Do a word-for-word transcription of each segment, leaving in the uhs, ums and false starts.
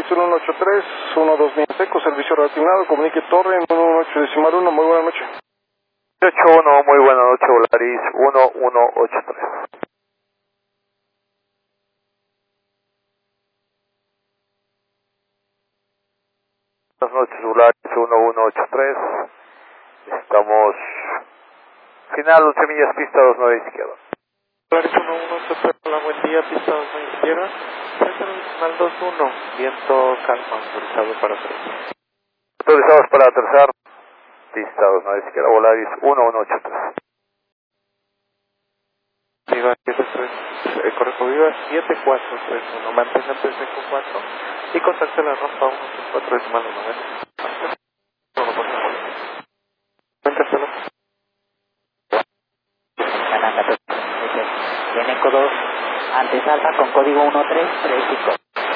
uno uno ocho tres, uno dos bien seco, servicio reasignado, comunique torre en uno uno ocho decimal uno, muy buena noche. ocho uno, muy buena noche, Volaris uno uno ocho tres. Buenas noches, Volaris uno uno ocho tres. Estamos final once millas, pista dos nueve izquierda. Volaris uno uno ocho tres, hola, buen día, pista dos nueve izquierda. César decimal dos uno, viento calma, autorizado para tres. Autorizados para aterrizar, pista dos nueve izquierda, Volaris uno uno ocho tres. Viva siete tres, eh, correcto, Viva siete cuatro tres uno, mantenga tres seco cuatro y contacte la rampa uno tres cuatro decimal uno. uno por favor. Cuéntaselo. Eneco dos, antes alfa con código uno tres tres cinco.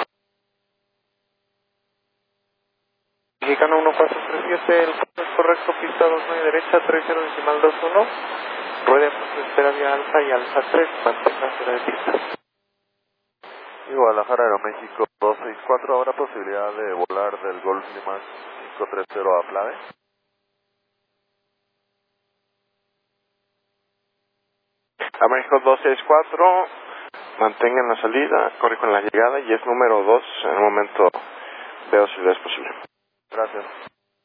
Mexicano uno cuatro tres siete, el curso es correcto, pista dos nueve derecha, tres cero decimal dos uno. Rueda de espera vía alfa y alfa tres, mantenga fuera de pista. Y Guadalajara, Aeroméxico dos seis cuatro, ¿habrá posibilidad de volar del Golf Lima cinco tres cero a Plave? A México dos seis cuatro, mantengan la salida, corre con la llegada y es número dos, en el momento veo si es posible. Gracias.